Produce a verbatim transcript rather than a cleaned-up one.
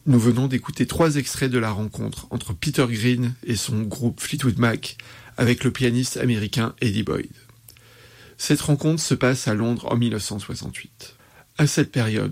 Nous venons d'écouter trois extraits de la rencontre entre Peter Green et son groupe Fleetwood Mac avec le pianiste américain Eddie Boyd. Cette rencontre se passe à Londres en mille neuf cent soixante-huit. À cette période,